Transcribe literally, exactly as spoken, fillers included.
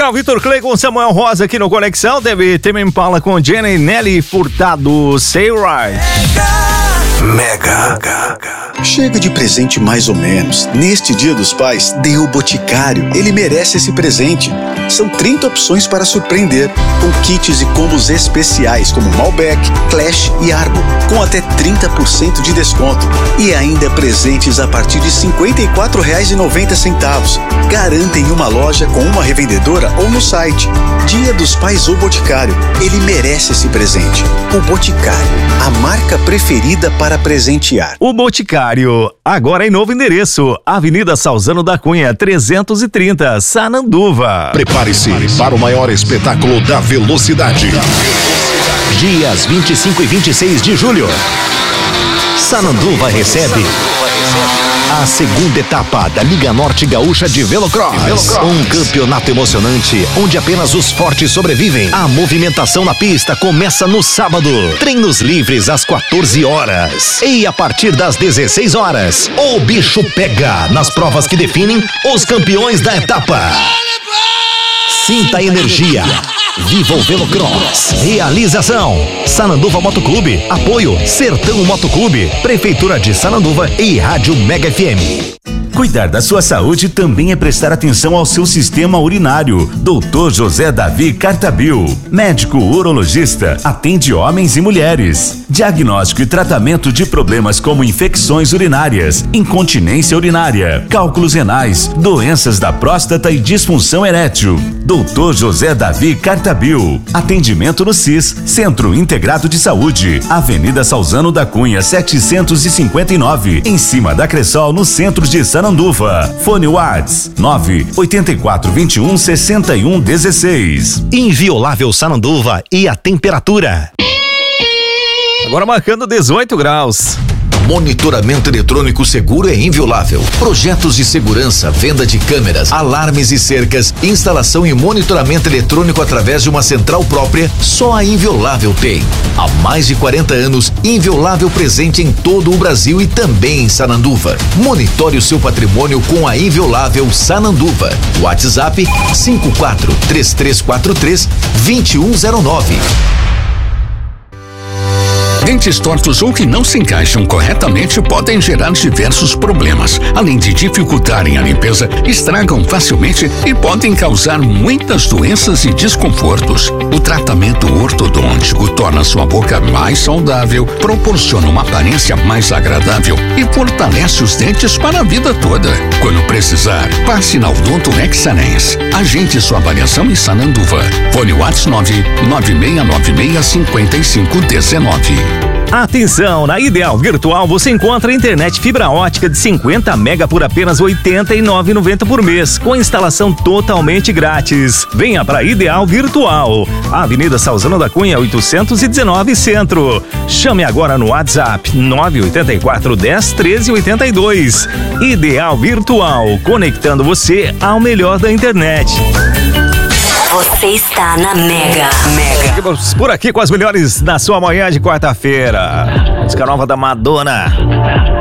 General Vitor Clay com Samuel Rosa aqui no Conexão. Teve Tame Impala com Jenny Nelly Furtado, Say Right. Mega. Chega de presente mais ou menos. Neste Dia dos Pais, dê o Boticário. Ele merece esse presente. São trinta opções para surpreender, com kits e combos especiais como Malbec, Clash e Argo, com até trinta por cento de desconto. E ainda presentes a partir de cinquenta e quatro reais e noventa centavos. Garanta em uma loja com uma revendedora ou no site. Dia dos Pais ou Boticário. Ele merece esse presente. O Boticário, a marca preferida para presentear. O Boticário, agora em novo endereço, Avenida Salzano da Cunha, trezentos e trinta, Sananduva. Prepare-se para o maior espetáculo da velocidade. Dias vinte e cinco e vinte e seis de julho. Sananduva recebe a segunda etapa da Liga Norte Gaúcha de Velocross. Um campeonato emocionante onde apenas os fortes sobrevivem. A movimentação na pista começa no sábado. Treinos livres às quatorze horas. E a partir das dezesseis horas, o bicho pega nas provas que definem os campeões da etapa. Sinta a energia. Viva o Velocross. Realização: Sananduva Motoclube. Apoio: Sertão Motoclube, Prefeitura de Sananduva e Rádio Mega F M. Cuidar da sua saúde também é prestar atenção ao seu sistema urinário. doutor José Davi Cartabil, médico urologista, atende homens e mulheres. Diagnóstico e tratamento de problemas como infecções urinárias, incontinência urinária, cálculos renais, doenças da próstata e disfunção erétil. doutor José Davi Cartabil. Atendimento no C I S, Centro Integrado de Saúde, Avenida Salzano da Cunha, setecentos e cinquenta e nove, em cima da Cressol, no centro de Sananduva. Fone Whats nove oito quatro, vinte e um, sessenta e um, dezesseis. Inviolável Sananduva e a temperatura. Agora marcando dezoito graus. Monitoramento eletrônico seguro é inviolável. Projetos de segurança, venda de câmeras, alarmes e cercas, instalação e monitoramento eletrônico através de uma central própria, só a Inviolável tem. Há mais de quarenta anos, Inviolável presente em todo o Brasil e também em Sananduva. Monitore o seu patrimônio com a Inviolável Sananduva. WhatsApp cinco quatro, três três quatro três, dois um zero nove. Dentes tortos ou que não se encaixam corretamente podem gerar diversos problemas. Além de dificultarem a limpeza, estragam facilmente e podem causar muitas doenças e desconfortos. O tratamento ortodôntico torna sua boca mais saudável, proporciona uma aparência mais agradável e fortalece os dentes para a vida toda. Quando precisar, passe na Odonto Excellence. Agende sua avaliação em Sananduva. Fone WhatsApp nove nove seis nove seis cinco cinco um nove. Atenção, na Ideal Virtual você encontra internet fibra ótica de cinquenta mega por apenas oitenta e nove reais e noventa centavos por mês, com instalação totalmente grátis. Venha para Ideal Virtual, Avenida Salzano da Cunha, oitocentos e dezenove, Centro. Chame agora no WhatsApp nove oito quatro, dez, treze, oitenta e dois. Ideal Virtual, conectando você ao melhor da internet. Você está na Mega. Mega. Por aqui com as melhores da sua manhã de quarta-feira. Música nova da Madonna.